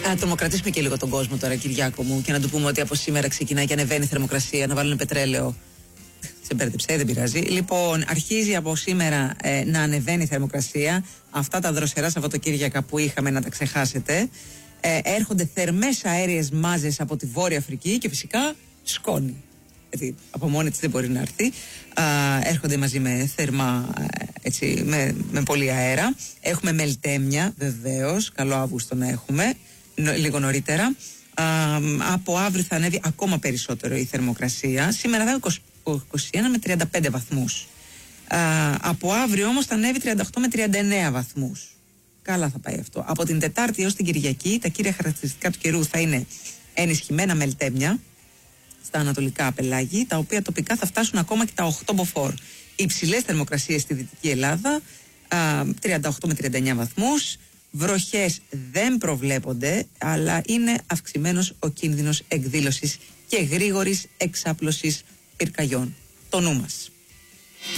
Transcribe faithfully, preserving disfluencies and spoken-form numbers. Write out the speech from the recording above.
Να τρομοκρατήσουμε και λίγο τον κόσμο τώρα, Κυριάκο μου, και να του πούμε ότι από σήμερα ξεκινάει και ανεβαίνει η θερμοκρασία, να βάλουν πετρέλαιο. Σε μπέρδεψε, δεν πειράζει. Λοιπόν, αρχίζει από σήμερα ε, να ανεβαίνει η θερμοκρασία. Αυτά τα δροσερά Σαββατοκύριακα που είχαμε να τα ξεχάσετε. Ε, έρχονται θερμές αέριες μάζες από τη Βόρεια Αφρική και φυσικά σκόνη. Γιατί από μόνη της δεν μπορεί να έρθει. Α, έρχονται μαζί με θερμά, έτσι, με, με πολύ αέρα. Έχουμε μελτέμια, βεβαίως. Καλό Αύγουστο να έχουμε, νο, λίγο νωρίτερα. Α, από αύριο θα ανέβει ακόμα περισσότερο η θερμοκρασία. Σήμερα θα είναι είκοσι ένα με τριάντα πέντε βαθμούς. Α, από αύριο όμως θα ανέβει τριάντα οκτώ με τριάντα εννέα βαθμούς. Καλά θα πάει αυτό. Από την Τετάρτη έως την Κυριακή τα κύρια χαρακτηριστικά του καιρού θα είναι ενισχυμένα μελτέμια στα ανατολικά πελάγη, τα οποία τοπικά θα φτάσουν ακόμα και τα οκτώ μποφόρ. Υψηλές θερμοκρασίες στη Δυτική Ελλάδα, α, τριάντα οκτώ με τριάντα εννέα βαθμούς. Βροχές δεν προβλέπονται, αλλά είναι αυξημένος ο κίνδυνος εκδήλωσης και γρήγορης εξάπλωσης πυρκαγιών. Το νου μας.